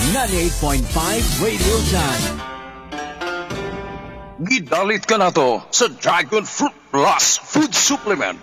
98.5 Radio San. Gidalit ka na to sa Dragon Fruit Plus Food Supplement.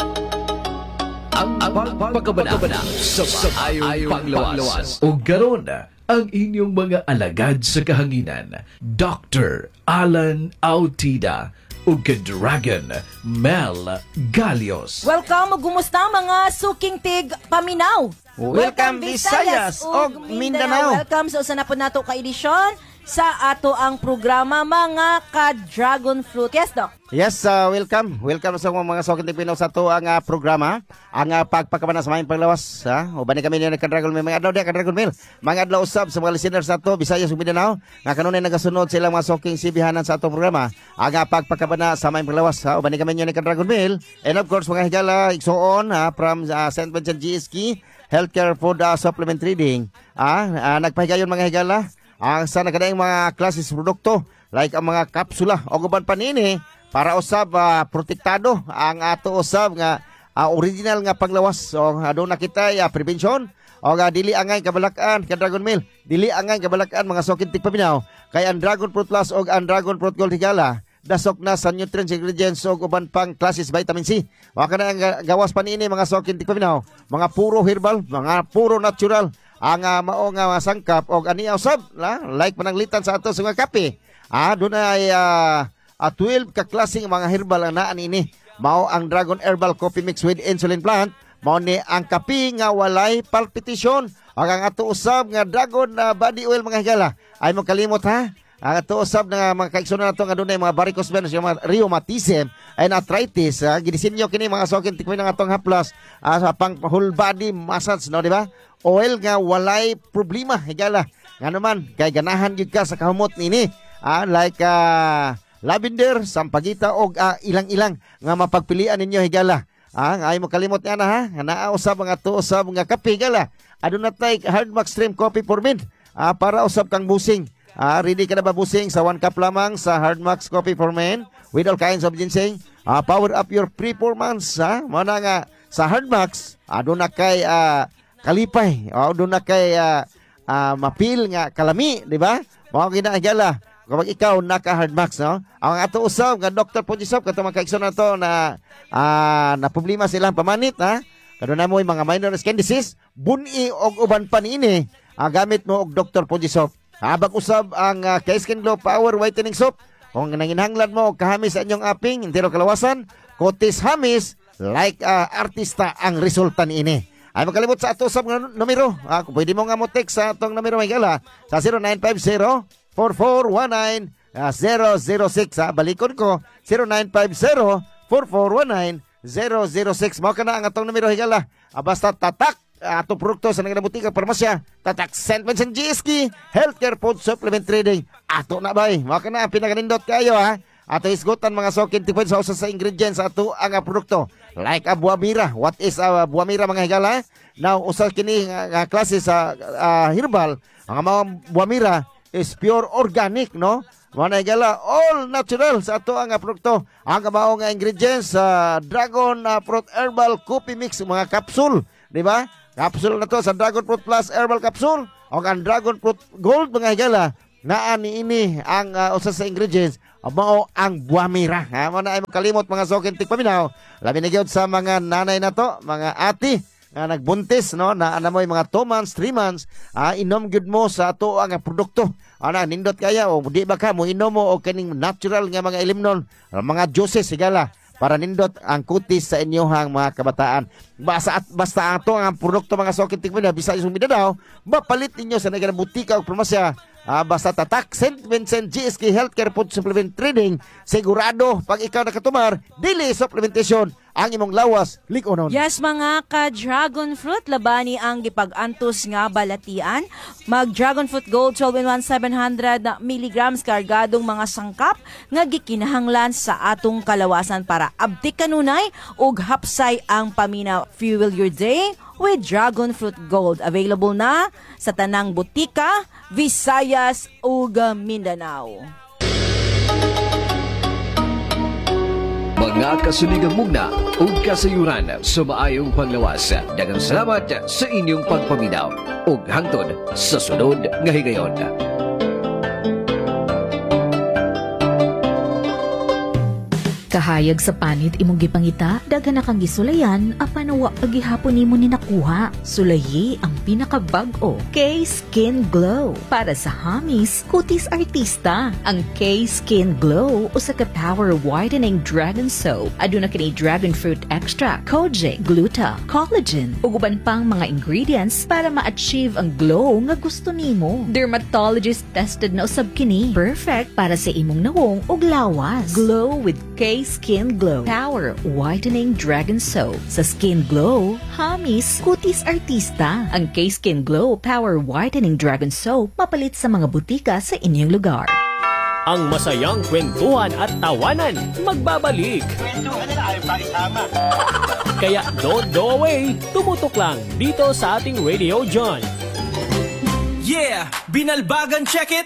Ang pagpagkabana sa maayong panglawas. O garon ang inyong mga alagad sa kahanginan. Dr. Alan Autida o Dragon Mel Galios. Welcome, gumusta mga suking tig paminaw. Welcome Visayas ug Mindanao. Welcome sa usa na po nato ka edisyon sa ato ang programa mga ka-Dragon Fruit. Yes, Doc? Yes, welcome. Welcome sa mga sokin Pinoy sa ato ang programa. Ang pagpakabana sa mayong panglawas. Uban ni kami ni ka-Dragon Mill. Mga adlaw di ka-Dragon Mill. Mga adlaw usab sa mga listeners sa ato, Visayas ug Mindanao. Nga kanunay nagasunod sila mga soking sibihanan sa ato programa. Ang pagpakabana sa mayong panglawas. Uban ni kami ni ka-Dragon Mill. And of course, mga higala, igsoon from St. Vincent GSK, Healthcare Food Supplement Trading. Nagpahigayon mga higala. Ang sa nagkadaing mga klases produkto like ang mga kapsula o guban panini para usab protektado ang ato usab nga original nga panglawas. So aduna kita prevention o dili angay kabalakan ka Dragon Mill, dili angay kabalakan mga sokintik paminaw kay ang Dragon Fruit Plus o ang Dragon Fruit Gold higala dasok na sa nutrients, ingredients o uban pang klases vitamin C. Waka na ang gawas panini mga sokintik paminaw, mga puro herbal, mga puro natural. Ang mao nga sangkap og ani usab like pananglitan sa ato sa mga kape. Doon ay 12 ka klaseng mga herbal ang naan ini. Mao ang Dragon Herbal Coffee Mix with Insulin Plant. Mao ni ang kape nga walay palpitation. Ang ato usab nga Dragon Body Oil mga higala. Ay mo kalimot ha. Ang ato usab nga mga kaiksunan nato nga dunay mga varicose veins, mga rheumatism and arthritis. Ginisinyo kini mga sokin tikmi ng atong haplas sa pang whole body massage, no, di ba? Oil nga walay problema higala. Nga naman kay ganahan gyud ka sa kahumot nini. Like lavender, sampagita og ilang-ilang nga mapagpilian ninyo higala. Ay mo kalimot nga na ha. Naa usab nga to usab nga kape higala. Aduna tay Hardmax Stream Coffee for Men para usab kang busing. Ready ka na ba busing sa 1 cup lamang sa Hardmax Coffee for Men with all kinds of ginseng. Power up your performance mana nga sa Hardmax aduna kay kalipay doon na kay mapil nga kalami, di ba? Mga ginagala kapag ikaw naka-Hardmax, no? Ang ato usab nga Dr. Pujisop kato mga kaikson na to na problema silang pamanit, ha? Kado na mo yung mga minor skin disease, buni og uban panini, gamit mo og Dr. Pujisop. Habag usab ang K-Skin Glow Power Whitening Soap. Kung nanginhanglan mo og kahamis sa inyong aping, intero kalawasan, kutis hamis, like artista ang resulta niini. Ay makalimot sa ato sa numero. Pwede mo nga mo text sa atong numero may gala sa 0950-4419-006. Balikon ko 0950-4419-006. Mao ka na ang atong numero higala. Basta tatak atong produkto sa nagnabutika parmasya. Tatak St. Vincent GSK Healthcare Food Supplement Trading. Ato na bay. Mao ka na ang pinaganindot kayo ha. Ato isgutan mga sokin tipid sa usa sa ingredients ato ang produkto. Like buah mira. What is buah mira mga higala? Now, usa kini nga klase sa herbal. Ang mga buah mira is pure organic, no? Mga higala, all natural sa ato ang produkto. Ang mao nga ingredients sa Dragon Fruit Herbal Coffee Mix, mga capsule, di ba? Capsule na to sa Dragon Fruit Plus Herbal Capsule. O ang Dragon Fruit Gold mga higala. Naani ini ang usa sa ingredients mao ang buah mira. Mo na ay makalimot mga sokin tikpaminaw. Labi na gyud sa mga nanay na to, mga ati nga nagbuntis, no, na mo mga 2 months, 3 months, inom gyud mo sa ato ang produkto. Nindot kaya o di ba ka mo inom mo o kaning natural nga mga ilimnon, mga juices sigala para nindot ang kutis sa inyohang mga kabataan. Basta ato ang produkto mga sokin tikpaminaw Visayas ug Mindanao, mapalit ninyo sa nagana butika o farmasya. Basta tatak St. Vincent GSK Healthcare Food Supplement Trading, sigurado pag ikaw nakatumar dili supplementation ang imong lawas likonon. Yes mga ka-Dragon Fruit, labani ang gipag-antos nga balatian. Mag Dragon Fruit Gold 12 in 1 700 milligrams kargadong mga sangkap nga gikinahanglan sa atong kalawasan para abti kanunay ug hapsay ang paminaw. Fuel your day with Dragon Fruit Gold. Available na sa tanang butika, Visayas ug Mindanao. Mga kasuligang mugna o kasayuran sa maayong panglawas. Daghang salamat sa inyong pagpaminaw. Ug hangtod sa sunod nga higayon. Kahayag sa panit imong gipangita, daghan na kang gisulayan, apan wa pagihapon nimo ni nakuha. Sulayi ang pinakabag-o, K-Skin Glow. Para sa hamis, kutis artista. Ang K-Skin Glow usa ka power whitening dragon soap. Aduna kini dragon fruit extract, kojic, gluta, collagen, ug uban pang mga ingredients para ma-achieve ang glow nga gusto nimo. Dermatologist tested na usab kini. Perfect para sa imong nawong ug lawas. Glow with K-Skin Glow Power Whitening Dragon Soap. Sa Skin Glow, hamis, kutis artista. Ang K-Skin Glow Power Whitening Dragon Soap mapalit sa mga butika sa inyong lugar. Ang masayang kwentuhan at tawanan magbabalik. Kaya don't go away, tumutok lang dito sa ating Radio John. Yeah! Binalbagan check it!